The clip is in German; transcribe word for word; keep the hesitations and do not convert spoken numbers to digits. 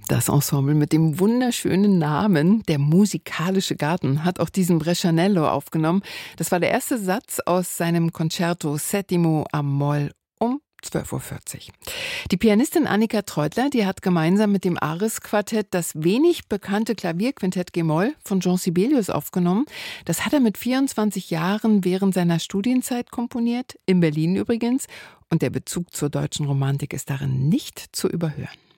Das Ensemble mit dem wunderschönen Namen, der Musikalische Garten, hat auch diesen Brescianello aufgenommen. Das war der erste Satz aus seinem Concerto Settimo a Moll um zwölf Uhr vierzig. Die Pianistin Annika Treutler, die hat gemeinsam mit dem Ares-Quartett das wenig bekannte Klavierquintett G-Moll von Jean Sibelius aufgenommen. Das hat er mit vierundzwanzig Jahren während seiner Studienzeit komponiert, in Berlin übrigens. Und der Bezug zur deutschen Romantik ist darin nicht zu überhören.